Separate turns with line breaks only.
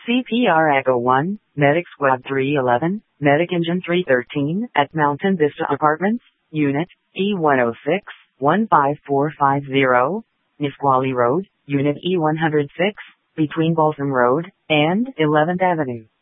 CPR Echo 1, Medic Squad 311, Medic Engine 313 at Mountain Vista Apartments, Unit E106, 15450, Nisqually Road, Unit E106, between Balsam Road and 11th Avenue.